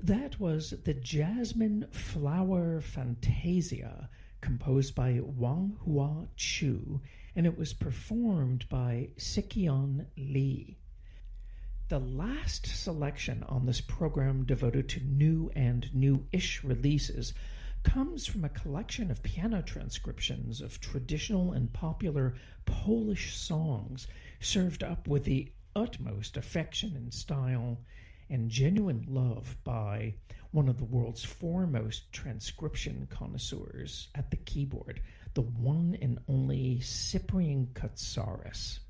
That was the Jasmine Flower Fantasia, composed by Wang Hua Chu, and it was performed by Sikion Lee. The last selection on this program devoted to new and new-ish releases comes from a collection of piano transcriptions of traditional and popular Polish songs served up with the utmost affection and style and genuine love by one of the world's foremost transcription connoisseurs at the keyboard, the one and only Cyprian Katsaris.